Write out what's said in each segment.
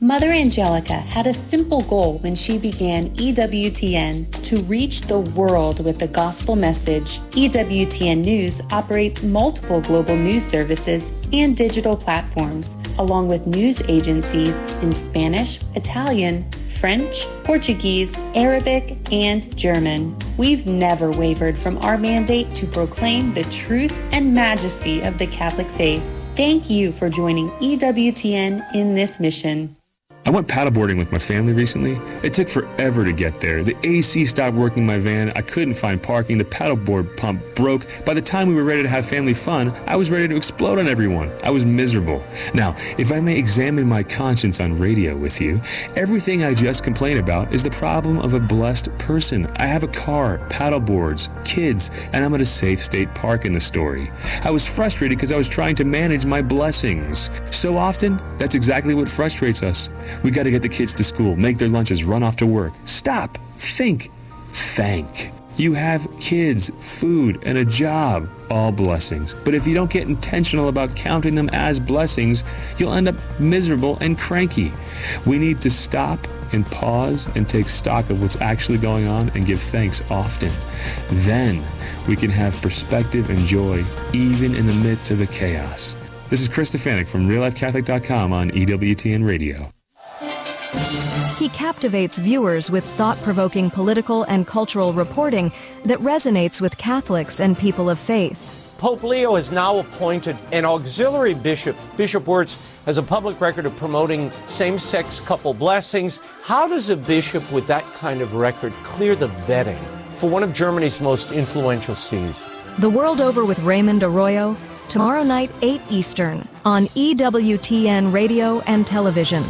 Mother Angelica had a simple goal when she began EWTN: to reach the world with the gospel message. EWTN News operates multiple global news services and digital platforms, along with news agencies in Spanish, Italian, French, Portuguese, Arabic, and German. We've never wavered from our mandate to proclaim the truth and majesty of the Catholic faith. Thank you for joining EWTN in this mission. I went paddleboarding with my family recently. It took forever to get there. The AC stopped working in my van. I couldn't find parking. The paddleboard pump broke. By the time we were ready to have family fun, I was ready to explode on everyone. I was miserable. Now, if I may examine my conscience on radio with you, everything I just complained about is the problem of a blessed person. I have a car, paddleboards, kids, and I'm at a safe state park in the story. I was frustrated because I was trying to manage my blessings. So often, that's exactly what frustrates us. We got to get the kids to school, make their lunches, run off to work. Stop, think, thank. You have kids, food, and a job, all blessings. But if you don't get intentional about counting them as blessings, you'll end up miserable and cranky. We need to stop and pause and take stock of what's actually going on and give thanks often. Then we can have perspective and joy even in the midst of the chaos. This is Chris Stefanik from RealLifeCatholic.com on EWTN Radio. He captivates viewers with thought-provoking political and cultural reporting that resonates with Catholics and people of faith. Pope Leo has now appointed an auxiliary bishop. Bishop Wirtz has a public record of promoting same-sex couple blessings. How does a bishop with that kind of record clear the vetting for one of Germany's most influential sees? The World Over with Raymond Arroyo, tomorrow night, 8 Eastern, on EWTN Radio and Television.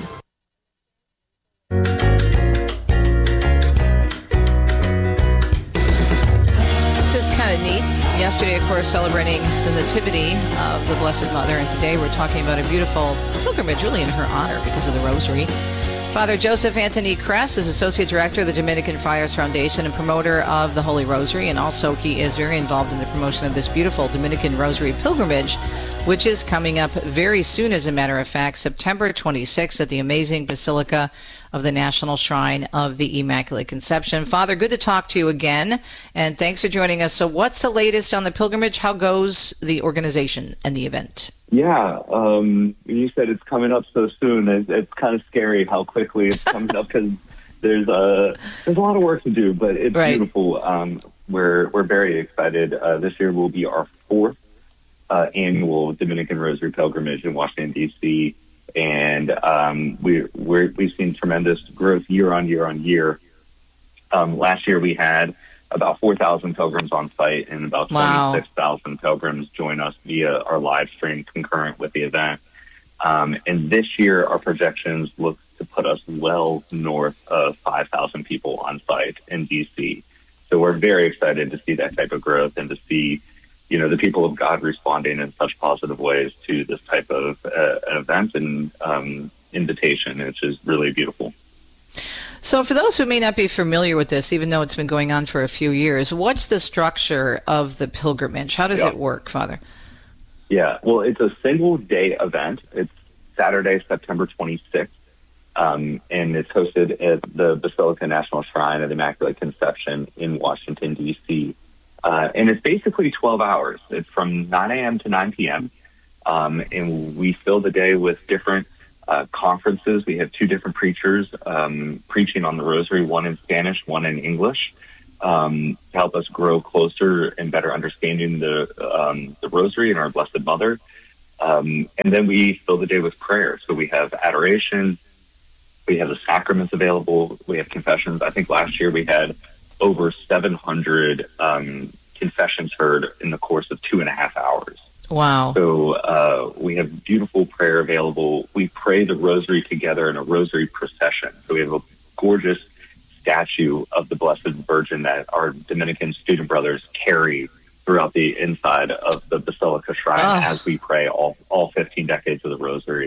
Neat. Yesterday, of course, celebrating the Nativity of the Blessed Mother, and today we're talking about a beautiful pilgrimage really in her honor because of the Rosary. Father Joseph Anthony Kress is Associate Director of the Dominican Friars Foundation and promoter of the Holy Rosary, and also he is very involved in the promotion of this beautiful Dominican Rosary pilgrimage, which is coming up very soon, as a matter of fact, September 26th at the amazing Basilica of the National Shrine of the Immaculate Conception. Father, good to talk to you again, and thanks for joining us. So what's the latest on the pilgrimage? How goes the organization and the event? Yeah, you said it's coming up so soon. It's kind of scary how quickly it's coming up because there's a lot of work to do, but it's right. Beautiful. We're very excited. This year will be our fourth annual Dominican Rosary pilgrimage in Washington, D.C., and we've seen tremendous growth year on year. Last year we had about 4,000 pilgrims on site, and about 26,000 pilgrims join us via our live stream concurrent with the event. And this year our projections look to put us well north of 5,000 people on site in DC. So we're very excited to see that type of growth and to see the people of God responding in such positive ways to this type of event and invitation, which is really beautiful. So for those who may not be familiar with this, even though it's been going on for a few years, what's the structure of the pilgrimage? How does it work, Father? Yeah, well, it's a single-day event. It's Saturday, September 26th, and it's hosted at the Basilica National Shrine of the Immaculate Conception in Washington, D.C., and it's basically 12 hours. It's from 9 a.m. to 9 p.m., and we fill the day with different conferences. We have two different preachers preaching on the Rosary, one in Spanish, one in English, to help us grow closer and better understanding the Rosary and our Blessed Mother. And then we fill the day with prayer. So we have adoration, we have the sacraments available, we have confessions. I think last year we had over 700 confessions heard in the course of 2.5 hours. Wow. So we have beautiful prayer available. We pray the Rosary together in a Rosary procession. So we have a gorgeous statue of the Blessed Virgin that our Dominican student brothers carry throughout the inside of the Basilica Shrine as we pray all 15 decades of the Rosary.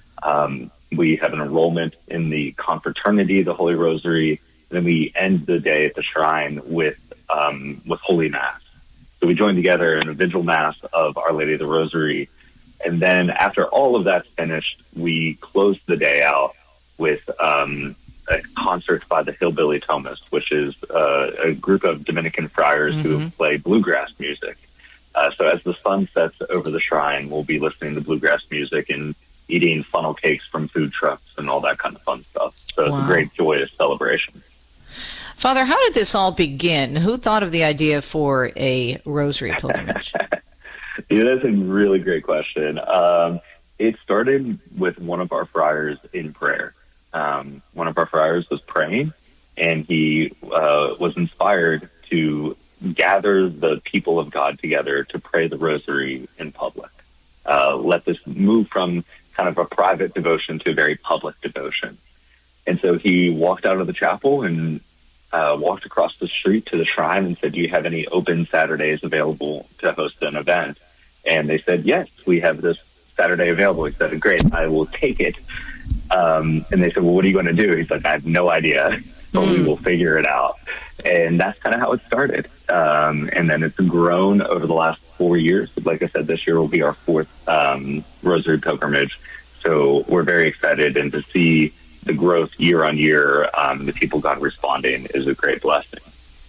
We have an enrollment in the Confraternity, the Holy Rosary. Then we end the day at the shrine with Holy Mass. So we join together in a Vigil Mass of Our Lady of the Rosary. And then after all of that's finished, we close the day out with a concert by the Hillbilly Thomists, which is a group of Dominican friars who play bluegrass music. So as the sun sets over the shrine, we'll be listening to bluegrass music and eating funnel cakes from food trucks and all that kind of fun stuff. So it's a great, joyous celebration. Father, how did this all begin? Who thought of the idea for a rosary pilgrimage? That's a really great question. It started with one of our friars in prayer. One of our friars was praying, and he was inspired to gather the people of God together to pray the rosary in public. Let this move from kind of a private devotion to a very public devotion. And so he walked out of the chapel and walked across the street to the shrine and said, "Do you have any open Saturdays available to host an event?" And they said, "Yes, we have this Saturday available." He said, "Great, I will take it." And they said, "Well, what are you going to do?" He's like, "I have no idea, but we will figure it out." And that's kind of how it started. And then it's grown over the last 4 years. Like I said, this year will be our fourth rosary pilgrimage. So we're very excited, and to see the growth year on year, the people God responding is a great blessing.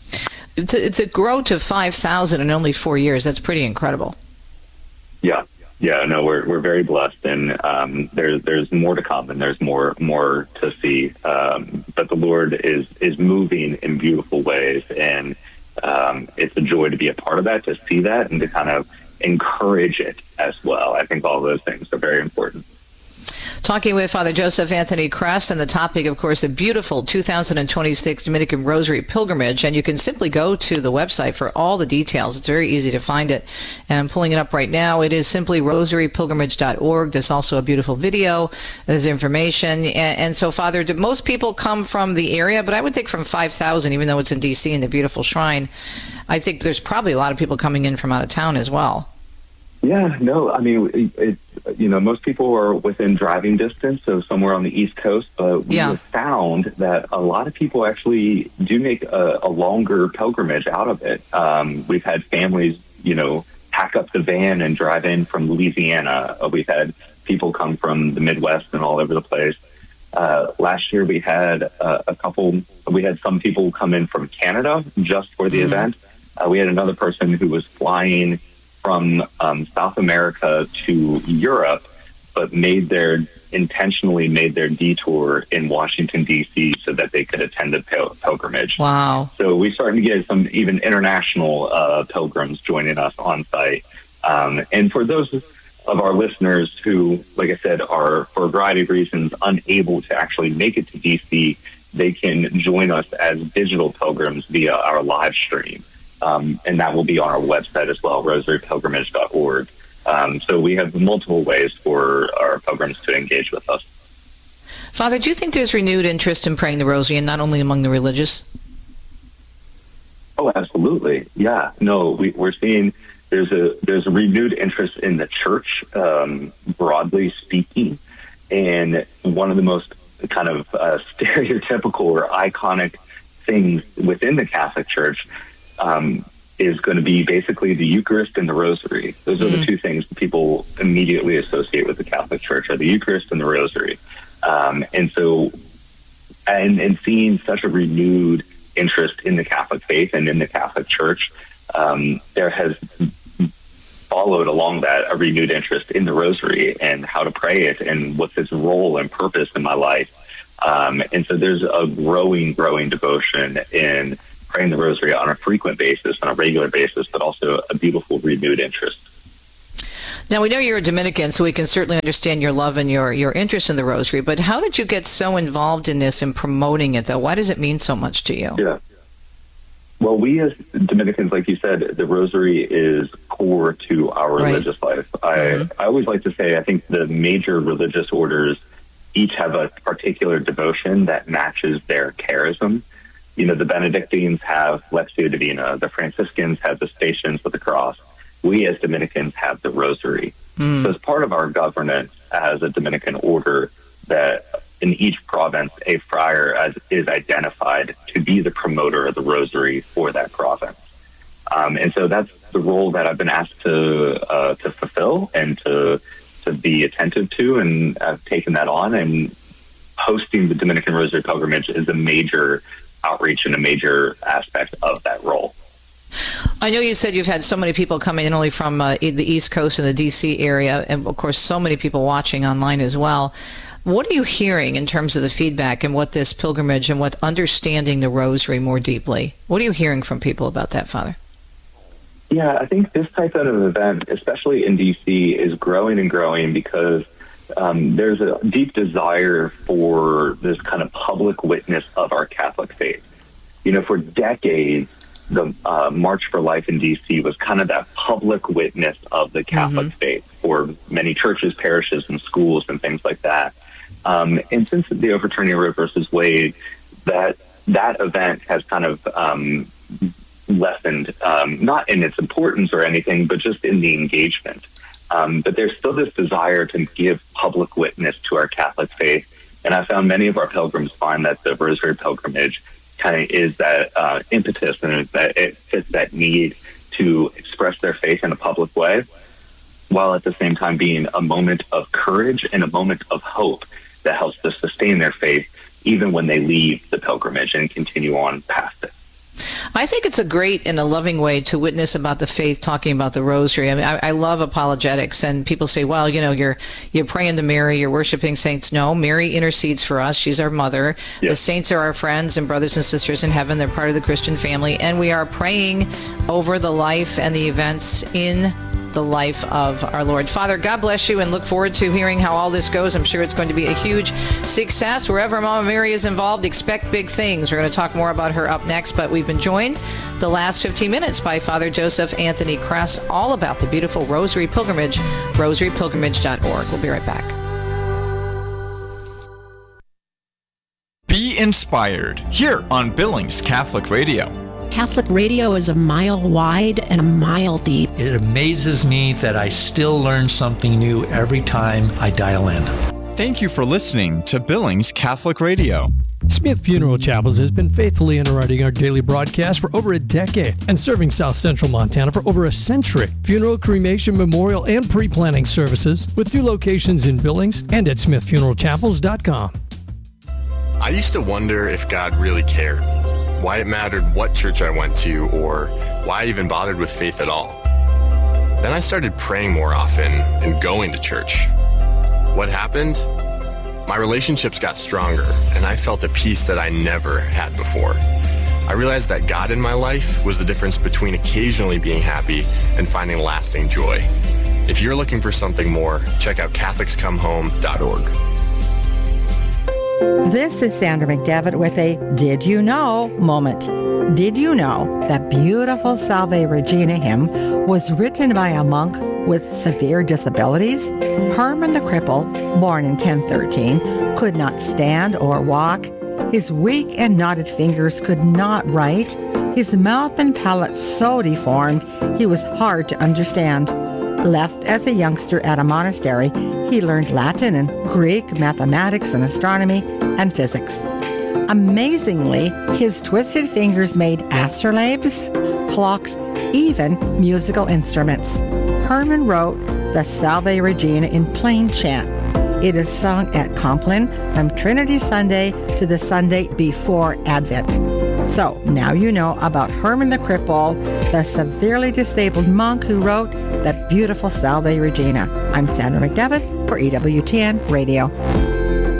To grow to 5,000 in only 4 years, that's pretty incredible. Yeah, no, we're very blessed, and there's more to come, and there's more to see. But the Lord is moving in beautiful ways, and it's a joy to be a part of that, to see that, and to kind of encourage it as well. I think all those things are very important. Talking with Father Joseph Anthony Kress, and the topic, of course, a beautiful 2026 Dominican Rosary Pilgrimage. And you can simply go to the website for all the details. It's very easy to find it. And I'm pulling it up right now. It is simply rosarypilgrimage.org. There's also a beautiful video. There's information. And so, Father, do most people come from the area? But I would think from 5,000, even though it's in D.C. in the beautiful shrine, I think there's probably a lot of people coming in from out of town as well. Yeah, no, I mean, it's, most people are within driving distance, so somewhere on the East Coast, but we have found that a lot of people actually do make a longer pilgrimage out of it. We've had families, pack up the van and drive in from Louisiana. We've had people come from the Midwest and all over the place. Last year we had we had some people come in from Canada just for the event. We had another person who was flying from South America to Europe, but intentionally made their detour in Washington, D.C. so that they could attend the pilgrimage. Wow. So we're starting to get some even international pilgrims joining us on site. And for those of our listeners who, like I said, are, for a variety of reasons, unable to actually make it to D.C., they can join us as digital pilgrims via our live stream. And that will be on our website as well, rosarypilgrimage.org. So we have multiple ways for our pilgrims to engage with us. Father, do you think there's renewed interest in praying the rosary, and not only among the religious? Oh, absolutely. Yeah. No, we're seeing there's a renewed interest in the church, broadly speaking. And one of the most kind of stereotypical or iconic things within the Catholic Church is going to be basically the Eucharist and the Rosary. Those are the two things that people immediately associate with the Catholic Church, are the Eucharist and the Rosary. And so, and seeing such a renewed interest in the Catholic faith and in the Catholic Church, there has followed along that a renewed interest in the Rosary and how to pray it and what's its role and purpose in my life. And so there's a growing devotion in praying the Rosary on a frequent basis, on a regular basis, but also a beautiful renewed interest. Now, we know you're a Dominican, so we can certainly understand your love and your interest in the Rosary, but how did you get so involved in this and promoting it, though? Why does it mean so much to you? Yeah. Well, we as Dominicans, like you said, the Rosary is core to our religious life. I always like to say, I think the major religious orders each have a particular devotion that matches their charism. The Benedictines have Lectio Divina. The Franciscans have the Stations of the Cross. We as Dominicans have the Rosary. So as part of our governance as a Dominican order, that in each province, a friar is identified to be the promoter of the Rosary for that province. And so that's the role that I've been asked to fulfill and to be attentive to, and I've taken that on. And hosting the Dominican Rosary Pilgrimage is a major outreach and a major aspect of that role. I know you said you've had so many people coming in only from the East Coast and the D.C. area, and of course so many people watching online as well. What are you hearing in terms of the feedback and what this pilgrimage and what understanding the Rosary more deeply? What are you hearing from people about that, Father? Yeah, I think this type of event, especially in D.C., is growing and growing because there's a deep desire for this kind of public witness of our Catholic faith. You know, for decades, the March for Life in D.C. was kind of that public witness of the Catholic faith for many churches, parishes, and schools and things like that. And since the overturning of Roe versus Wade, that event has kind of lessened, not in its importance or anything, but just in the engagement. But there's still this desire to give public witness to our Catholic faith. And I found many of our pilgrims find that the Rosary Pilgrimage kind of is that impetus, and that it fits that need to express their faith in a public way, while at the same time being a moment of courage and a moment of hope that helps to sustain their faith even when they leave the pilgrimage and continue on past it. I think it's a great and a loving way to witness about the faith, talking about the Rosary. I mean, I love apologetics, and people say, well, you know, you're praying to Mary, you're worshiping saints. No, Mary intercedes for us. She's our mother. Yes. The saints are our friends and brothers and sisters in heaven. They're part of the Christian family, and we are praying over the life and the events in the life of our Lord. Father, God bless you, and look forward to hearing how all this goes. I'm sure it's going to be a huge success. Wherever Mama Mary is involved, expect big things. We're going to talk more about her up next, but we've been joined the last 15 minutes by Father Joseph Anthony Kress, all about the beautiful Rosary Pilgrimage, rosarypilgrimage.org. We'll be right back. Be inspired here on Billings Catholic Radio. Catholic radio is a mile wide and a mile deep. It amazes me that I still learn something new every time I dial in. Thank you for listening to Billings Catholic Radio. Smith Funeral Chapels has been faithfully interrupting our daily broadcast for over a decade and serving South Central Montana for over a century. Funeral, cremation, memorial, and pre-planning services with 2 locations in Billings and at smithfuneralchapels.com. I used to wonder if God really cared, why it mattered what church I went to, or why I even bothered with faith at all. Then I started praying more often and going to church. What happened? My relationships got stronger, and I felt a peace that I never had before. I realized that God in my life was the difference between occasionally being happy and finding lasting joy. If you're looking for something more, check out CatholicsComeHome.org. This is Sandra McDevitt with a Did You Know moment. Did you know that beautiful Salve Regina hymn was written by a monk with severe disabilities? Herman the Cripple, born in 1013, could not stand or walk. His weak and knotted fingers could not write. His mouth and palate so deformed, he was hard to understand. Left as a youngster at a monastery, he learned Latin and Greek, mathematics and astronomy, and physics. Amazingly, his twisted fingers made astrolabes, clocks, even musical instruments. Herman wrote the Salve Regina in plain chant. It is sung at Compline from Trinity Sunday to the Sunday before Advent. So now you know about Herman the Cripple, the severely disabled monk who wrote the beautiful Salve Regina. I'm Sandra McDevitt for EWTN Radio.